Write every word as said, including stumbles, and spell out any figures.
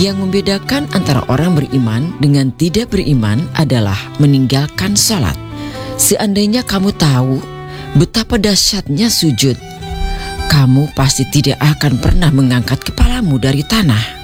Yang membedakan antara orang beriman dengan tidak beriman adalah meninggalkan salat. Seandainya kamu tahu betapa dahsyatnya sujud, kamu pasti tidak akan pernah mengangkat kepalamu dari tanah.